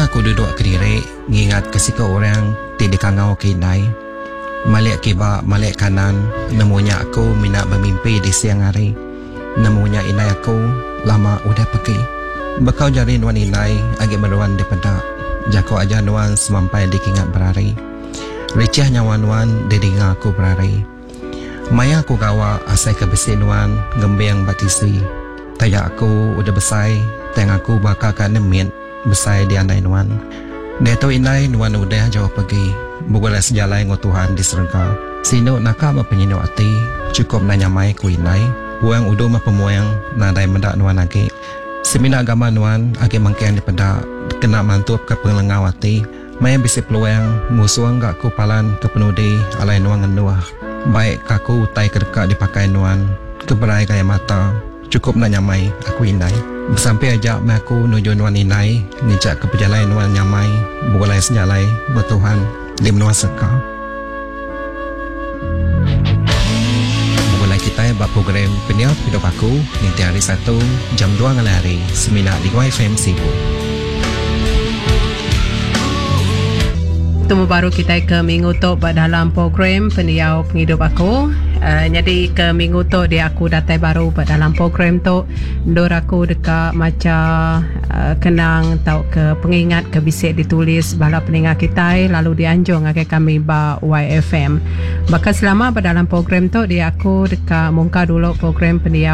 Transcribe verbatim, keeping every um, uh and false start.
aku duduk kediri, ngingat kesika orang tidak kangau kinai. Malik kiba, malik kanan, namunya aku minat bermimpi di siang hari. Namunya inai aku lama udah pergi. Bakau jari nuan inai agak meruan daripada jako aja nuan semampai dikingat berari. Ricah nyawan-nuan didinga aku berari. Maya aku gawa asai kebesi nuan gembeng batisi. Tayak aku udah besai, teng aku bakal kan nemit besai di anai nuan. Dia tu inai nuan udah jauh pergi. Bukanlah sejalai ngo Tuhan di surga. Sino nakam penyino ati cukup nanya mai ku inai. Buang udo ma pemuang nadai mendak nuan agi. Semina agama nuan agi mangkian di pedak kena mantup ke penglengau ati. Mai bisi peluang musuang gak ku palan ke penudi alai nuan ngenuah. Baik kaku utai kedekat dipakai nuan keberai kaya mata. Cukup nak nyamai aku inai. Sampai ajak me aku nuju nuan inai nijak ke pejalai nuan nyamai. Bukanlah sejalai bertuhan di menua seka. Mulai kita buat program Peniap Hidup Aku nanti hari satu jam dua ngalai hari semina di F M Sibu. Temu baru kita ke minggu tu dalam program Peniap Hidup Aku. Uh, jadi ke minggu tu dia aku datai baru dalam program tu dor aku dekat macam uh, kenang tau ke pengingat ke bisik ditulis bala pendengar kita lalu dianjung akan kami ba Y F M. Maka selama dalam program tu dia aku dekat mungka dulu program Peniap